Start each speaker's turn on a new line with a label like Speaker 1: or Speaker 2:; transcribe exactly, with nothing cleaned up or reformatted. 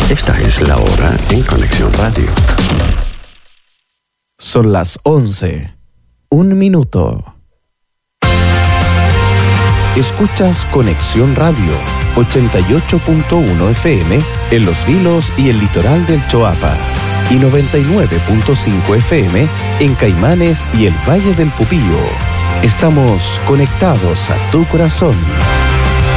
Speaker 1: Esta es la hora en Conexión Radio.
Speaker 2: Son las once. Un minuto. Escuchas Conexión Radio, ochenta y ocho punto uno F M en Los Vilos y el litoral del Choapa, y noventa y nueve punto cinco F M en Caimanes y el Valle del Pupío. Estamos conectados a tu corazón.